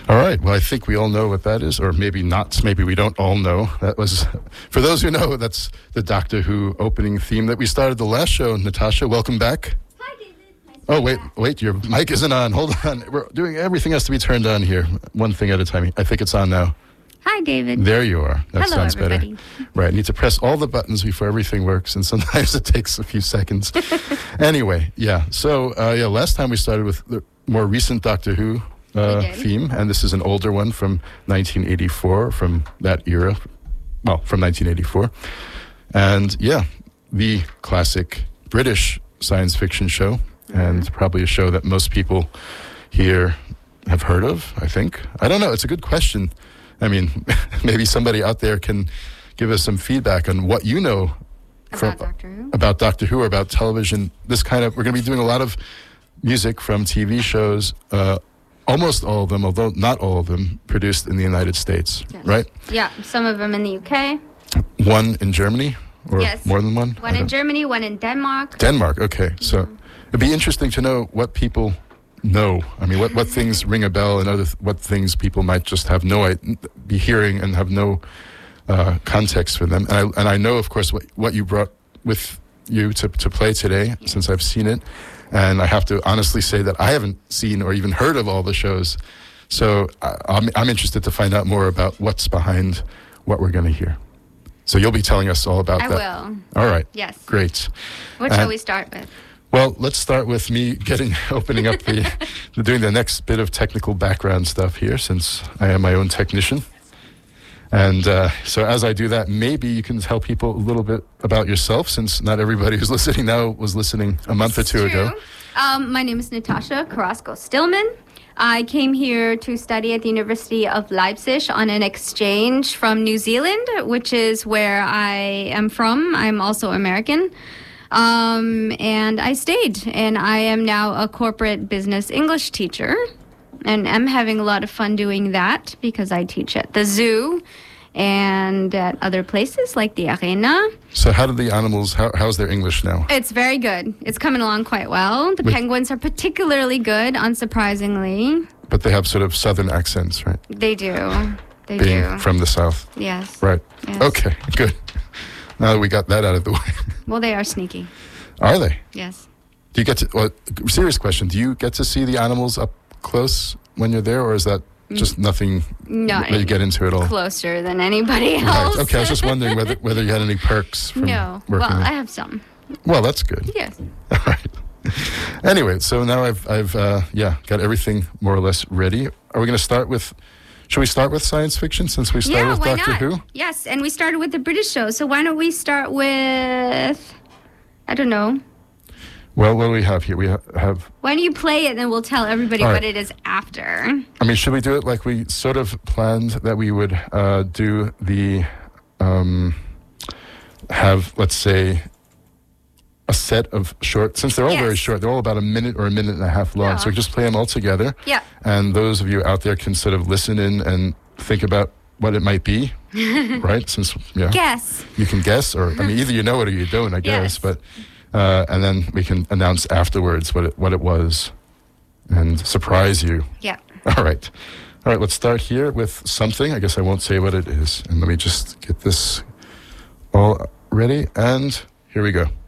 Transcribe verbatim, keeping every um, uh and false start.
All right. Well, I think we all know what that is, or maybe not. Maybe we don't all know. That was, for those who know, that's the Doctor Who opening theme that we started the last show. Natasha, welcome back. Hi, David. Nice Oh, wait, wait. Your mic isn't on. Hold on. We're doing everything has to be turned on here. One thing at a time. I think it's on now. Hi, David. There you are. That Hello, sounds everybody. better. Right. Need to press all the buttons before everything works, and sometimes it takes a few seconds. Anyway, yeah. So, uh, yeah, last time we started with the more recent Doctor Who uh, theme, and this is an older one from nineteen eighty-four, from that era. Well, from nineteen eighty-four. And, yeah, the classic British science fiction show, mm-hmm. and probably a show that most people here have heard of, I think. I don't know. It's a good question. I mean, maybe somebody out there can give us some feedback on what you know from, about Doctor Who, about Doctor Who, or about television. This kind of, we're going to be doing a lot of music from T V shows, uh, almost all of them, although not all of them, produced in the United States, yes. right? Yeah, some of them in the U K. One in Germany, or yes. more than one? One in Germany, one in Denmark. Denmark, okay. So yeah. It'd be interesting to know what people know. I mean, what, what things ring a bell, and other th- what things people might just have no I- be hearing and have no uh, context for them. And I, and I know, of course, what, what you brought with you to, to play today, yes. since I've seen it. And I have to honestly say that I haven't seen or even heard of all the shows. So I, I'm, I'm interested to find out more about what's behind what we're going to hear. So you'll be telling us all about I that. I will. All right. Yes. Great. What and, shall we start with? Well, let's start with me getting opening up the, doing the next bit of technical background stuff here, since I am my own technician. And uh, so as I do that, maybe you can tell people a little bit about yourself, since not everybody who's listening now was listening a month It's or two true. ago. Um, my name is Natasha Carrasco-Stillman. I came here to study at the University of Leipzig on an exchange from New Zealand, which is where I am from. I'm also American. Um, and I stayed, and I am now a corporate business English teacher, and I'm having a lot of fun doing that because I teach at the zoo and at other places like the Arena. So how do the animals, how, how's their English now? It's very good. It's coming along quite well. The With- penguins are particularly good, unsurprisingly. But they have sort of southern accents, right? They do. They Being do. from the south. Yes. Right. Yes. Okay, good. Now that we got that out of the way. Well, they are sneaky. Are they? Yes. Do you get to, well, serious question, do you get to see the animals up close when you're there, or is that just nothing No, that you get into at all? Closer than anybody Right. else. Okay, I was just wondering whether whether you had any perks from No. working Well, there. I have some. Well, that's good. Yes. All right. Anyway, so now I've I've uh, yeah got everything more or less ready. Are we going to start with? Should we start with science fiction since we started Yeah, with why Doctor not? Who? Yes, and we started with the British show. So why don't we start with, I don't know. Well, what do we have here? We ha- have. Why don't you play it and then we'll tell everybody All what right. it is after. I mean, should we do it like we sort of planned that we would uh, do the um, have, let's say, a set of short, since they're all very Yes. short, they're all about a minute or a minute and a half long. Yeah. So we just play them all together. Yeah. And those of you out there can sort of listen in and think about what it might be, right? Since, yeah, Guess. you can guess, or, I mean, either you know it or you don't, I guess. Yes. But, uh, and then we can announce afterwards what it, what it was and surprise you. Yeah. All right. All right, let's start here with something. I guess I won't say what it is. And let me just get this all ready. And here we go.